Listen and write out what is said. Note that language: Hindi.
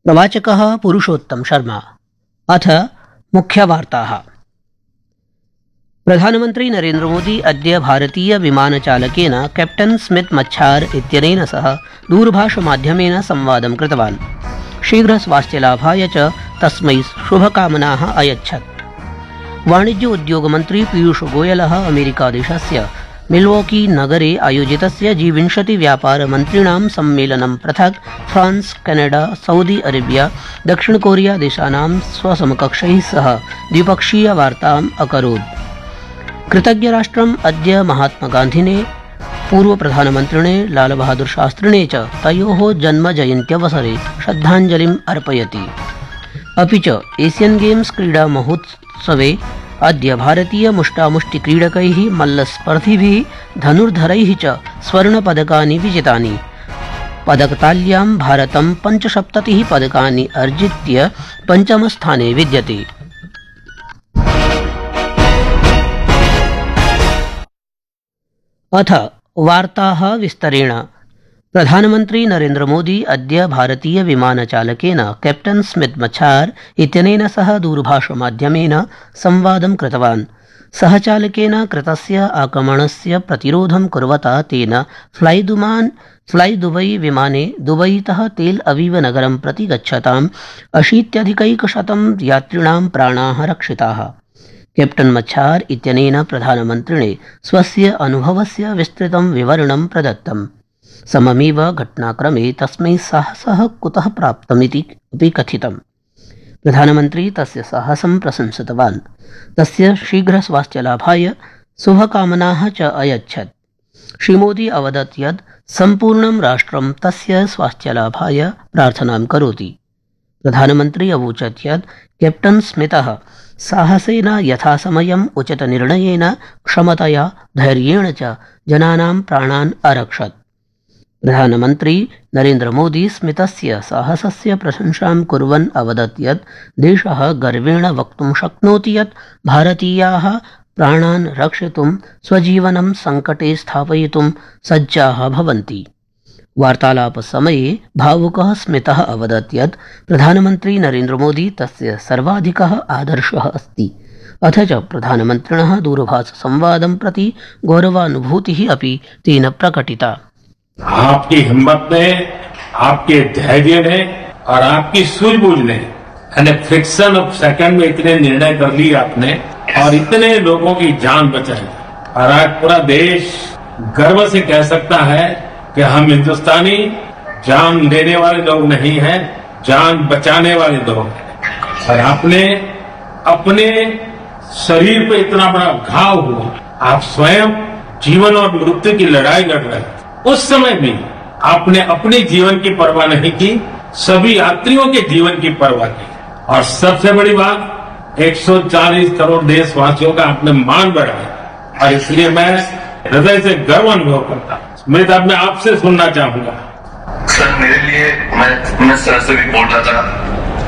प्रवाचकः पुरुषोत्तम शर्मा। अथ मुख्यवार्ताः। प्रधानमन्त्री नरेन्द्रमोदी अद्य भारतीय विमानचालकेन कैप्टन स्मिथ मच्छार इत्यनेन सह दूरभाषमाध्यमेन संवादं कृतवान्। शीघ्रस्वास्थ्यलाभाय च तस्मै शुभकामनाः अयच्छत्। वाणिज्य उद्योगमन्त्री पीयूष गोयलः अमेरिकादेशस्य मिल्वॉकी नगरे आयोजितस्य G20 व्यापारमन्त्रिणां सम्मेलनं पृथक् फ्रांस, कनाडा, सऊदी अरेबिया, दक्षिण कोरिया देशानां स्वसमकक्षैः सह द्विपक्षीय वार्ताम् अकरोत्। कृतज्ञराष्ट्रम् अद्य महात्मागान्धिने, पूर्वप्रधानमन्त्रिणे लालबहादुर शास्त्रिणे च तयोः जन्मजयन्त्यवसरे श्रद्धाञ्जलिम् अर्पयति। अपि च एशियन गेम्स क्रीडा महोत्सवे अद्य भारतीय मुष्टामुष्टिक्रीडकैः, मल्लस्पर्धिभिः, धनुर्धरैः च स्वर्णपदकानि विजितानि। पदकताल्यां भारतं 75 पदकानि अर्जित्य पञ्चमस्थाने विद्यते। अथ वार्ताः विस्तरेण। प्रधानमन्त्री नरेन्द्रमोदी अद्य भारतीय विमानचालकेन कैप्टन स्मिथ मच्छार इत्यनेन सह दूरभाषमाध्यमेन संवादं कृतवान्। सहचालकेन कृतस्य आक्रमणस्य प्रतिरोधं कुर्वता तेन फ्लाई दुबई विमाने दुबईतः तेल अवीव नगरं प्रति गच्छतां 80,100 यात्रिणां प्राणाः रक्षिताः। कैप्टन मच्छार इत्यनेन प्रधानमन्त्रिणे स्वस्य अनुभवस्य विस्तृतं विवरणं प्रदत्तम्। सममेव घटनाक्रमे तस्मै साहसः कुतः प्राप्तमिति अपि कथितम्। प्रधानमन्त्री तस्य साहसं प्रशंसितवान्। तस्य शीघ्रस्वास्थ्यलाभाय शुभकामनाः च अयच्छत्। श्रीमोदी अवदत् यत् सम्पूर्णं राष्ट्रं तस्य स्वास्थ्यलाभाय प्रार्थनां करोति। प्रधानमन्त्री अवोचत् यत् कैप्टन स्मितः साहसेन, यथासमयम् उचितनिर्णयेन, क्षमतया, धैर्येण च जनानां प्राणान् अरक्षत्। प्रधानमन्त्री नरेन्द्रमोदी स्मितस्य साहसस्य प्रशंसां कुर्वन् अवदत् यत् देशः गर्वेण वक्तुं शक्नोति यत् भारतीयाः प्राणान् रक्षितुं स्वजीवनं सङ्कटे स्थापयितुं सज्जाः भवन्ति। वार्तालापसमये भावुकः स्मितः अवदत् यत् प्रधानमन्त्री नरेन्द्रमोदी तस्य सर्वाधिकः आदर्शः अस्ति। अथ च प्रधानमन्त्रिणः दूरभाषसंवादं प्रति गौरवानुभूतिः अपि तेन प्रकटिता। आपकी हिम्मत ने, आपके धैर्य ने और आपकी सूझबूझ ने फ्रिक्शन ऑफ सेकंड में इतने निर्णय कर लिए आपने और इतने लोगों की जान बचाई। और आज पूरा देश गर्व से कह सकता है कि हम हिंदुस्तानी जान लेने वाले लोग नहीं हैं, जान बचाने वाले लोग हैं। और आपने अपने शरीर पे इतना बड़ा घाव हुआ, आप स्वयं जीवन और मृत्यु की लड़ाई लड़ रहे थे। उस समय भी आपने अपने जीवन की परवाह नहीं की, सभी यात्रियों के जीवन की परवाह की। और सबसे बड़ी बात, 140 करोड़ देशवासियों का आपने मान बढ़ाया। और इसलिए मैं हृदय से गर्व अनुभव करता हूं। मैं आपसे सुनना चाहूंगा। सर, मेरे लिए मैं सर से भी बोल रहा था